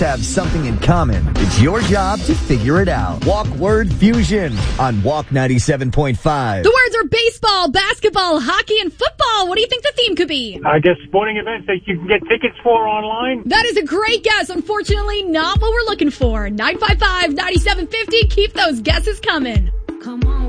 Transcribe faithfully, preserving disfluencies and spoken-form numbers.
have something in common. It's your job to figure it out. Walk Word Fusion on Walk ninety-seven point five. The words are baseball, basketball, hockey, and football. What do you think the theme could be? I guess sporting events that you can get tickets for online. That is a great guess. Unfortunately, not what we're looking for. nine five five, nine seven five zero. Keep those guesses coming. Come on.